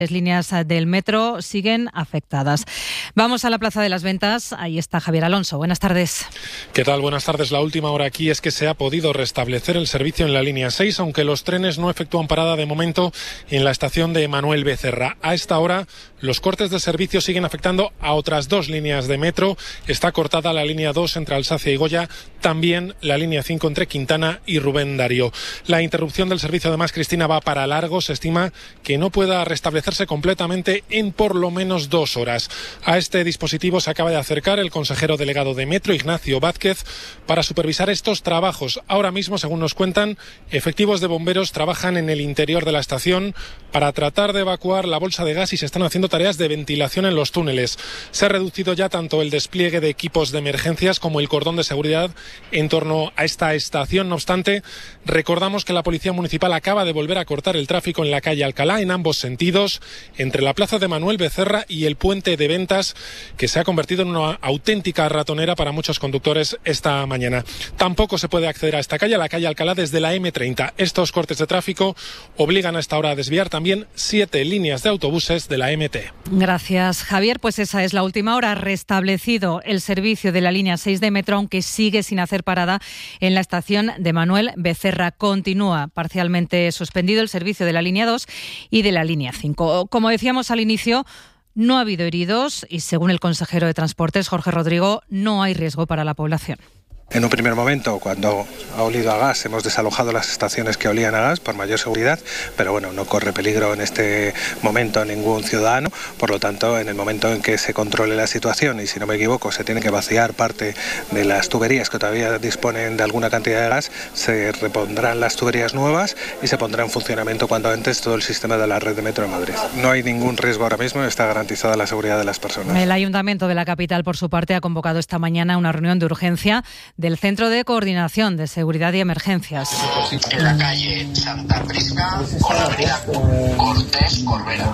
Las líneas del metro siguen afectadas. Vamos a la Plaza de las Ventas. Ahí está Javier Alonso. Buenas tardes. ¿Qué tal? Buenas tardes. La última hora aquí es que se ha podido restablecer el servicio en la línea 6, aunque los trenes no efectúan parada de momento en la estación de Manuel Becerra. A esta hora, los cortes de servicio siguen afectando a otras dos líneas de metro. Está cortada la línea 2 entre Alsacia y Goya, también la línea 5 entre Quintana y Rubén Darío. La interrupción del servicio, además, Cristina, va para largo. Se estima que no pueda restablecerse completamente en por lo menos 2 horas. A este dispositivo se acaba de acercar el consejero delegado de Metro, Ignacio Vázquez, para supervisar estos trabajos. Ahora mismo, según nos cuentan, efectivos de bomberos trabajan en el interior de la estación para tratar de evacuar la bolsa de gas y se están haciendo tareas de ventilación en los túneles. Se ha reducido ya tanto el despliegue de equipos de emergencias como el cordón de seguridad en torno a esta estación. No obstante, recordamos que la Policía Municipal acaba de volver a cortar el tráfico en la calle Alcalá en ambos sentidos, entre la plaza de Manuel Becerra y el puente de Ventas, que se ha convertido en una auténtica ratonera para muchos conductores esta mañana. Tampoco se puede acceder a esta calle, a la calle Alcalá, desde la M30. Estos cortes de tráfico obligan a esta hora a desviar también 7 líneas de autobuses de la MT. Gracias, Javier. Pues esa es la última hora. Restablecido el servicio de la línea 6 de metro, aunque sigue sin hacer parada en la estación de Manuel Becerra. Continúa parcialmente suspendido el servicio de la línea 2 y de la línea 5. Como decíamos al inicio, no ha habido heridos y, según el consejero de Transportes, Jorge Rodrigo, no hay riesgo para la población. En un primer momento, cuando ha olido a gas, hemos desalojado las estaciones que olían a gas por mayor seguridad, pero bueno, no corre peligro en este momento ningún ciudadano. Por lo tanto, en el momento en que se controle la situación, y si no me equivoco, se tiene que vaciar parte de las tuberías que todavía disponen de alguna cantidad de gas, se repondrán las tuberías nuevas y se pondrá en funcionamiento cuanto antes todo el sistema de la red de metro de Madrid. No hay ningún riesgo ahora mismo, está garantizada la seguridad de las personas. El Ayuntamiento de la capital, por su parte, ha convocado esta mañana una reunión de urgencia del Centro de Coordinación de Seguridad y Emergencias. En la calle Santa Prisca con la avenida Cortés Corbera.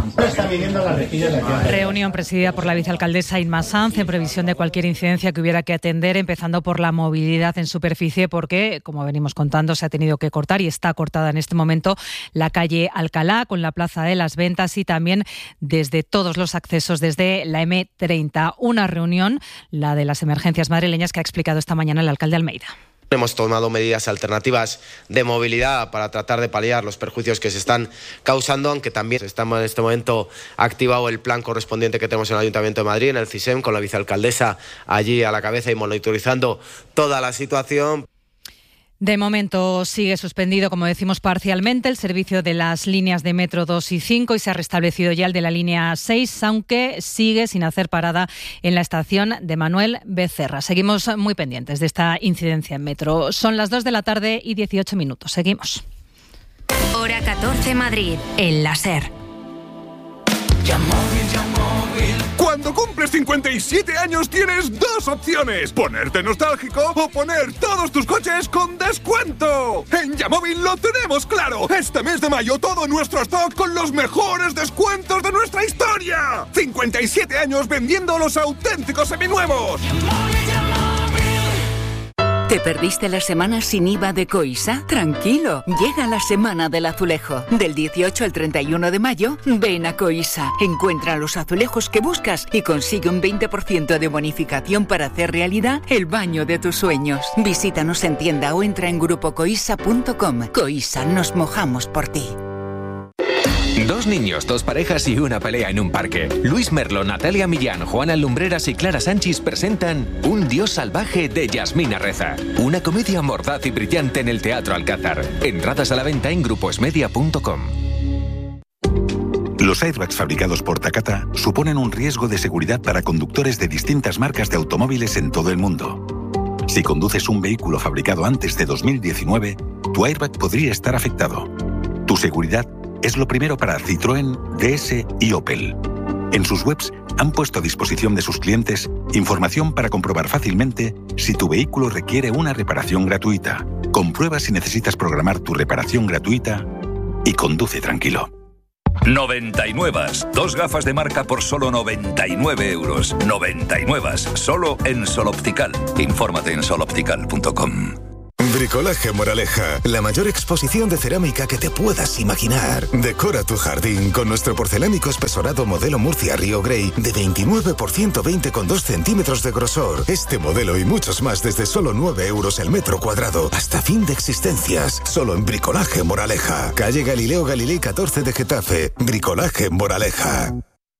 Reunión presidida por la vicealcaldesa Inma Sanz en previsión de cualquier incidencia que hubiera que atender, empezando por la movilidad en superficie, porque, como venimos contando, se ha tenido que cortar y está cortada en este momento la calle Alcalá con la Plaza de las Ventas y también desde todos los accesos desde la M30. Una reunión, la de las emergencias madrileñas, que ha explicado esta mañana el alcalde Almeida. Hemos tomado medidas alternativas de movilidad para tratar de paliar los perjuicios que se están causando, aunque también estamos en este momento activado el plan correspondiente que tenemos en el Ayuntamiento de Madrid, en el CISEM, con la vicealcaldesa allí a la cabeza y monitorizando toda la situación. De momento sigue suspendido, como decimos, parcialmente el servicio de las líneas de metro 2 y 5 y se ha restablecido ya el de la línea 6, aunque sigue sin hacer parada en la estación de Manuel Becerra. Seguimos muy pendientes de esta incidencia en metro. Son las 2 de la tarde y 18 minutos. Seguimos. Hora 14 Madrid, el láser. Cuando cumples 57 años tienes 2 opciones: ponerte nostálgico o poner todos tus coches con descuento. En Yamóvil lo tenemos claro. Este mes de mayo todo nuestro stock con los mejores descuentos de nuestra historia. 57 años vendiendo los auténticos seminuevos. ¿Te perdiste la semana sin IVA de Coisa? Tranquilo, llega la Semana del Azulejo. Del 18 al 31 de mayo, ven a Coisa. Encuentra los azulejos que buscas y consigue un 20% de bonificación para hacer realidad el baño de tus sueños. Visítanos en tienda o entra en grupocoisa.com. Coisa, nos mojamos por ti. 2 niños, 2 parejas y una pelea en un parque. Luis Merlo, Natalia Millán, Juana Lumbreras y Clara Sánchez presentan Un Dios salvaje de Yasmina Reza. Una comedia mordaz y brillante en el Teatro Alcázar. Entradas a la venta en gruposmedia.com. Los airbags fabricados por Takata suponen un riesgo de seguridad para conductores de distintas marcas de automóviles en todo el mundo. Si conduces un vehículo fabricado antes de 2019, tu airbag podría estar afectado. Tu seguridad es lo primero para Citroën, DS y Opel. En sus webs han puesto a disposición de sus clientes información para comprobar fácilmente si tu vehículo requiere una reparación gratuita. Comprueba si necesitas programar tu reparación gratuita y conduce tranquilo. 99. 2 gafas de marca por solo 99 euros. 99. Solo en Sol Optical. Infórmate en soloptical.com. Bricolaje Moraleja, la mayor exposición de cerámica que te puedas imaginar. Decora tu jardín con nuestro porcelánico espesorado modelo Murcia Río Grey de 29 por 120,2 centímetros de grosor. Este modelo y muchos más desde solo 9 euros el metro cuadrado. Hasta fin de existencias. Solo en Bricolaje Moraleja. Calle Galileo Galilei 14 de Getafe. Bricolaje Moraleja.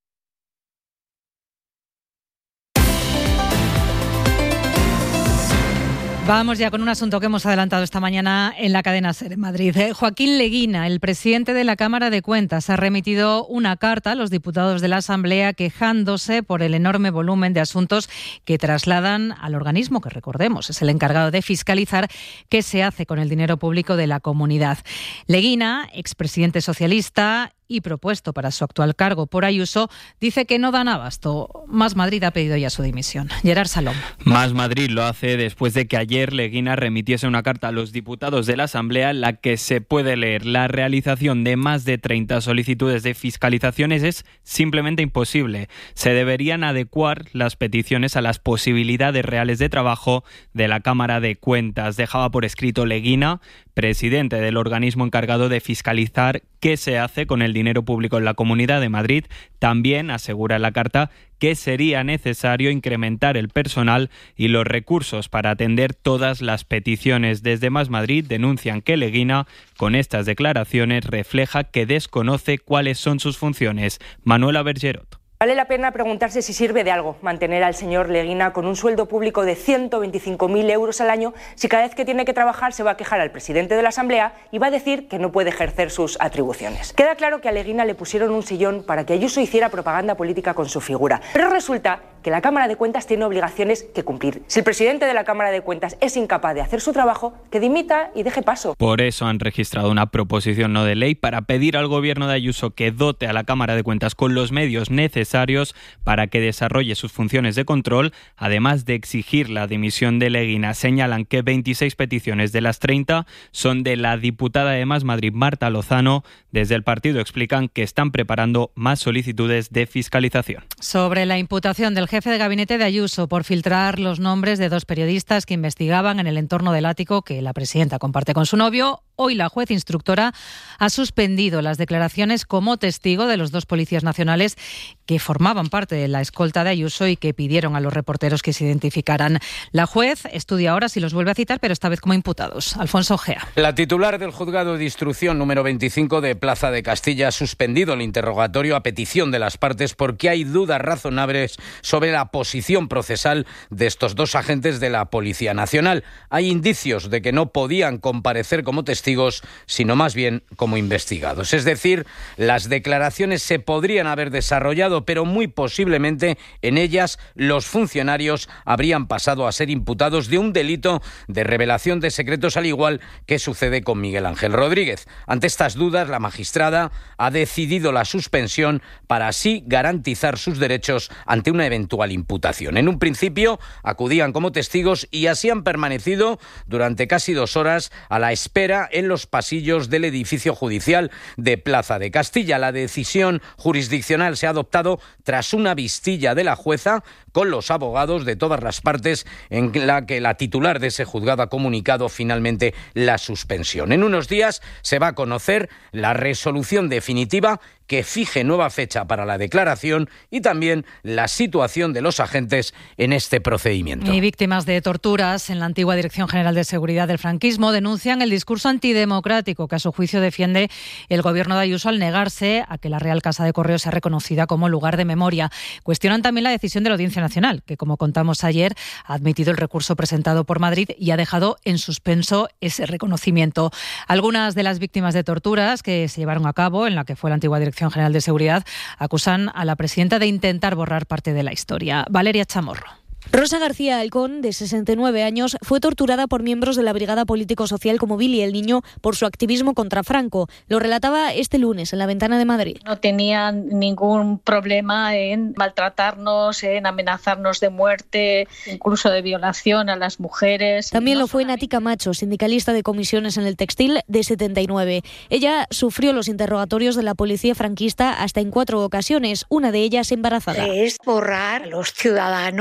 Vamos ya con un asunto que hemos adelantado esta mañana en la cadena SER en Madrid. Joaquín Leguina, el presidente de la Cámara de Cuentas, ha remitido una carta a los diputados de la Asamblea quejándose por el enorme volumen de asuntos que trasladan al organismo, que recordemos es el encargado de fiscalizar qué se hace con el dinero público de la comunidad. Leguina, expresidente socialista y propuesto para su actual cargo por Ayuso, dice que no dan abasto. Más Madrid ha pedido ya su dimisión. Gerard Salom. Más Madrid lo hace después de que ayer Leguina remitiese una carta a los diputados de la Asamblea en la que se puede leer: la realización de más de 30 solicitudes de fiscalizaciones es simplemente imposible. Se deberían adecuar las peticiones a las posibilidades reales de trabajo de la Cámara de Cuentas. Dejaba por escrito Leguina, presidente del organismo encargado de fiscalizar qué se hace con el dinero público en la Comunidad de Madrid. También asegura en la carta que sería necesario incrementar el personal y los recursos para atender todas las peticiones. Desde Más Madrid denuncian que Leguina, con estas declaraciones, refleja que desconoce cuáles son sus funciones. Manuela Bergerot. Vale la pena preguntarse si sirve de algo mantener al señor Leguina con un sueldo público de 125.000 euros al año si cada vez que tiene que trabajar se va a quejar al presidente de la Asamblea y va a decir que no puede ejercer sus atribuciones. Queda claro que a Leguina le pusieron un sillón para que Ayuso hiciera propaganda política con su figura. Pero resulta que la Cámara de Cuentas tiene obligaciones que cumplir. Si el presidente de la Cámara de Cuentas es incapaz de hacer su trabajo, que dimita y deje paso. Por eso han registrado una proposición no de ley para pedir al gobierno de Ayuso que dote a la Cámara de Cuentas con los medios necesarios para que desarrolle sus funciones de control, además de exigir la dimisión de Leguina. Señalan que 26 peticiones de las 30 son de la diputada de Más Madrid, Marta Lozano. Desde el partido explican que están preparando más solicitudes de fiscalización. Sobre la imputación del jefe de gabinete de Ayuso por filtrar los nombres de dos periodistas que investigaban en el entorno del ático que la presidenta comparte con su novio, hoy la juez instructora ha suspendido las declaraciones como testigo de los dos policías nacionales que formaban parte de la escolta de Ayuso y que pidieron a los reporteros que se identificaran. La juez estudia ahora si los vuelve a citar, pero esta vez como imputados. Alfonso Ojea. La titular del juzgado de instrucción número 25 de Plaza de Castilla ha suspendido el interrogatorio a petición de las partes porque hay dudas razonables sobre la posición procesal de estos dos agentes de la Policía Nacional. Hay indicios de que no podían comparecer como testigos, sino más bien como investigados. Es decir, las declaraciones se podrían haber desarrollado, pero muy posiblemente en ellas los funcionarios habrían pasado a ser imputados de un delito de revelación de secretos, al igual que sucede con Miguel Ángel Rodríguez. Ante estas dudas, la magistrada ha decidido la suspensión para así garantizar sus derechos ante una eventual imputación. En un principio acudían como testigos y así han permanecido durante casi 2 horas a la espera en los pasillos del edificio judicial de Plaza de Castilla. La decisión jurisdiccional se ha adoptado tras una vistilla de la jueza con los abogados de todas las partes, en la que la titular de ese juzgado ha comunicado finalmente la suspensión. En unos días se va a conocer la resolución definitiva que fije nueva fecha para la declaración y también la situación de los agentes en este procedimiento. Y víctimas de torturas en la antigua Dirección General de Seguridad del franquismo denuncian el discurso antidemocrático que a su juicio defiende el gobierno de Ayuso al negarse a que la Real Casa de Correos sea reconocida como lugar de memoria. Cuestionan también la decisión de la Audiencia Nacional, que como contamos ayer ha admitido el recurso presentado por Madrid y ha dejado en suspenso ese reconocimiento. Algunas de las víctimas de torturas que se llevaron a cabo en la que fue la antigua Dirección General de Seguridad acusan a la presidenta de intentar borrar parte de la historia. Valeria Chamorro. Rosa García Alcón, de 69 años, fue torturada por miembros de la Brigada Político-Social como Billy el Niño por su activismo contra Franco. Lo relataba este lunes en La Ventana de Madrid. No tenían ningún problema en maltratarnos, en amenazarnos de muerte, incluso de violación a las mujeres. También lo fue Nati Camacho, sindicalista de comisiones en el textil, de 79. Ella sufrió los interrogatorios de la policía franquista hasta en 4 ocasiones, una de ellas embarazada. Es borrar a los ciudadanos que nos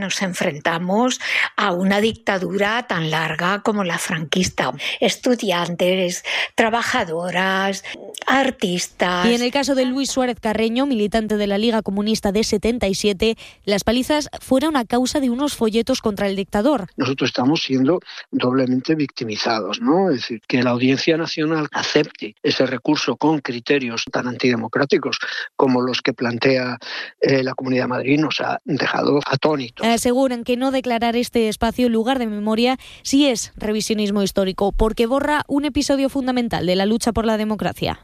nos enfrentamos a una dictadura tan larga como la franquista. Estudiantes, trabajadoras, artistas. Y en el caso de Luis Suárez Carreño, militante de la Liga Comunista de 77, las palizas fueron a causa de unos folletos contra el dictador. Nosotros estamos siendo doblemente victimizados, ¿no? Es decir, que la Audiencia Nacional acepte ese recurso con criterios tan antidemocráticos como los que plantea la Comunidad de Madrid nos ha dejado atónitos. Aseguran que no declarar este espacio lugar de memoria sí es revisionismo histórico, porque borra un episodio fundamental de la lucha por la democracia.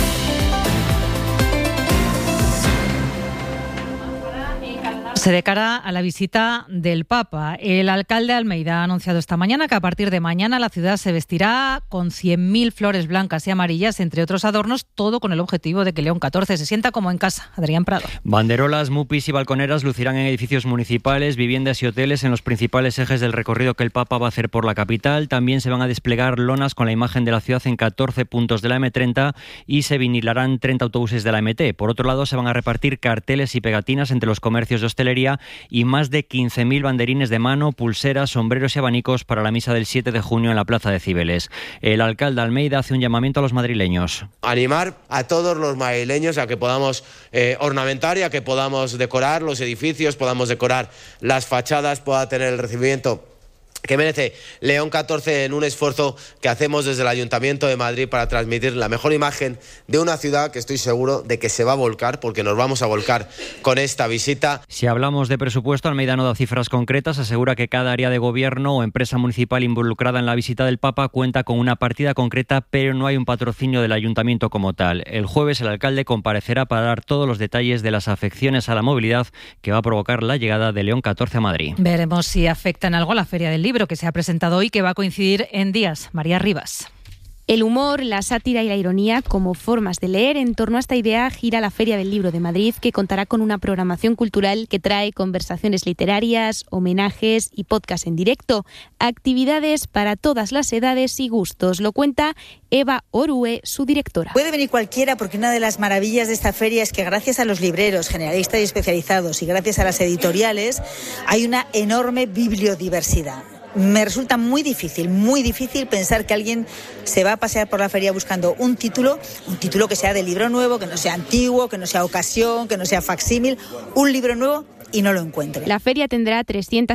De cara a la visita del Papa, el alcalde de Almeida ha anunciado esta mañana que a partir de mañana la ciudad se vestirá con 100.000 flores blancas y amarillas, entre otros adornos, todo con el objetivo de que León XIV se sienta como en casa. Adrián Prado. Banderolas, mupis y balconeras lucirán en edificios municipales, viviendas y hoteles en los principales ejes del recorrido que el Papa va a hacer por la capital. También se van a desplegar lonas con la imagen de la ciudad en 14 puntos de la M30 y se vinilarán 30 autobuses de la MT. Por otro lado, se van a repartir carteles y pegatinas entre los comercios de hostelería y más de 15.000 banderines de mano, pulseras, sombreros y abanicos para la misa del 7 de junio en la Plaza de Cibeles. El alcalde de Almeida hace un llamamiento a los madrileños. Animar a todos los madrileños a que podamos ornamentar y a que podamos decorar los edificios, podamos decorar las fachadas, pueda tener el recibimiento que merece León XIV en un esfuerzo que hacemos desde el Ayuntamiento de Madrid para transmitir la mejor imagen de una ciudad que estoy seguro de que se va a volcar, porque nos vamos a volcar con esta visita. Si hablamos de presupuesto, Almeida no da cifras concretas, asegura que cada área de gobierno o empresa municipal involucrada en la visita del Papa cuenta con una partida concreta, pero no hay un patrocinio del Ayuntamiento como tal. El jueves el alcalde comparecerá para dar todos los detalles de las afecciones a la movilidad que va a provocar la llegada de León XIV a Madrid. Veremos si afecta en algo la Feria del Libro, que se ha presentado hoy, que va a coincidir en días. María Rivas. El humor, la sátira y la ironía como formas de leer. En torno a esta idea gira la Feria del Libro de Madrid, que contará con una programación cultural que trae conversaciones literarias, homenajes y podcast en directo. Actividades para todas las edades y gustos. Lo cuenta Eva Orue, su directora. Puede venir cualquiera, porque una de las maravillas de esta feria es que gracias a los libreros generalistas y especializados y gracias a las editoriales hay una enorme bibliodiversidad. Me resulta muy difícil pensar que alguien se va a pasear por la feria buscando un título que sea de libro nuevo, que no sea antiguo, que no sea ocasión, que no sea facsímil, un libro nuevo y no lo encuentre. La feria tendrá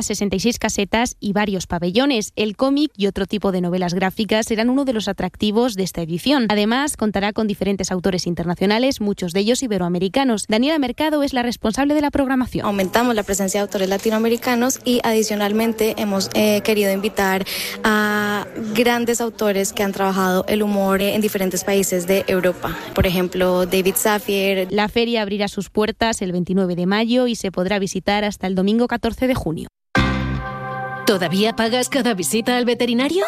366 casetas y varios pabellones. El cómic y otro tipo de novelas gráficas serán uno de los atractivos de esta edición. Además, contará con diferentes autores internacionales, muchos de ellos iberoamericanos. Daniela Mercado es la responsable de la programación. Aumentamos la presencia de autores latinoamericanos y adicionalmente hemos querido invitar a grandes autores que han trabajado el humor en diferentes países de Europa. Por ejemplo, David Safier. La feria abrirá sus puertas el 29 de mayo y se podrá visitar hasta el domingo 14 de junio. ¿Todavía pagas cada visita al veterinario?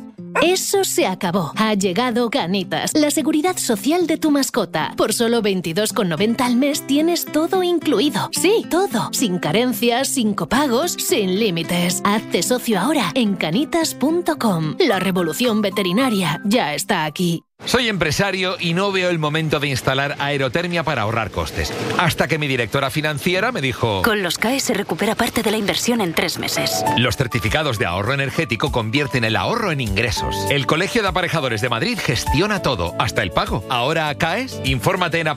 Eso se acabó. Ha llegado Canitas, la seguridad social de tu mascota. Por solo 22,90 al mes tienes todo incluido. Sí, todo. Sin carencias, sin copagos, sin límites. Hazte socio ahora en canitas.com. La revolución veterinaria ya está aquí. Soy empresario y no veo el momento de instalar aerotermia para ahorrar costes. Hasta que mi directora financiera me dijo... Con los CAE se recupera parte de la inversión en 3 meses. Los certificados de ahorro energético convierten el ahorro en ingresos. El Colegio de Aparejadores de Madrid gestiona todo, hasta el pago. ¿Ahora CAES? Infórmate en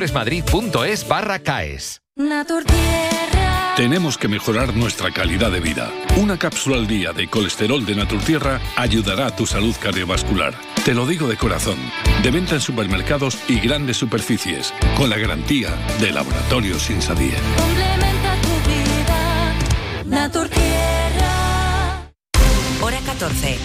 aparejadoresmadrid.es/CAES. Tenemos que mejorar nuestra calidad de vida. Una cápsula al día de colesterol de Naturtierra ayudará a tu salud cardiovascular. Te lo digo de corazón. De venta en supermercados y grandes superficies, con la garantía de Laboratorios Insadier. Complementa tu vida, Naturtierra. Hora 14.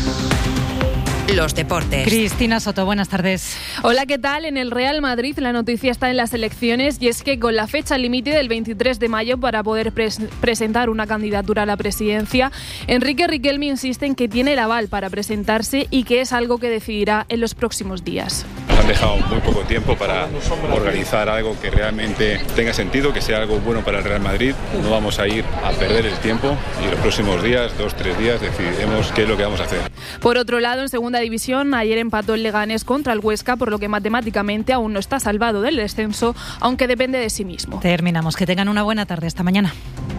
Los deportes. Cristina Soto, buenas tardes. Hola, ¿qué tal? En el Real Madrid la noticia está en las elecciones y es que con la fecha límite del 23 de mayo para poder presentar una candidatura a la presidencia, Enrique Riquelme insiste en que tiene el aval para presentarse y que es algo que decidirá en los próximos días. Nos han dejado muy poco tiempo para organizar algo que realmente tenga sentido, que sea algo bueno para el Real Madrid. No vamos a ir a perder el tiempo y los próximos días, 2-3 días, decidiremos qué es lo que vamos a hacer. Por otro lado, en segunda división, ayer empató el Leganés contra el Huesca, por lo que matemáticamente aún no está salvado del descenso, aunque depende de sí mismo. Terminamos. Que tengan una buena tarde. Hasta mañana.